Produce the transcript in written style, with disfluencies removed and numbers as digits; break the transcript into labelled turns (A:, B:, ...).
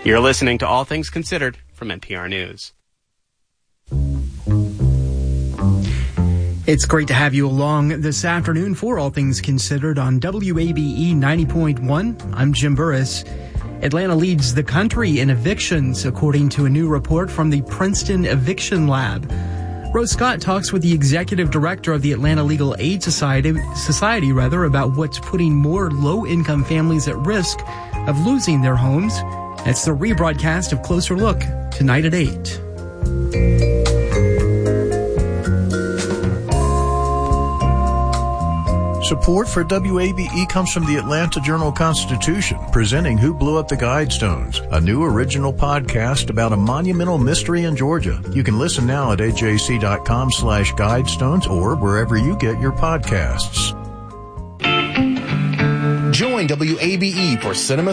A: You're listening to All Things Considered from NPR News.
B: It's great to have you along this afternoon for All Things Considered on WABE 90.1. I'm Jim Burris. Atlanta leads the country in evictions, according to a new report from the Princeton Eviction Lab. Rose Scott talks with the executive director of the Atlanta Legal Aid Society about what's putting more low-income families at risk of losing their homes. It's the rebroadcast of Closer Look tonight at 8.
C: Support for WABE comes from the Atlanta Journal-Constitution, presenting Who Blew Up the Guidestones, a new original podcast about a monumental mystery in Georgia. You can listen now at ajc.com/guidestones or wherever you get your podcasts.
D: Join WABE for Cinema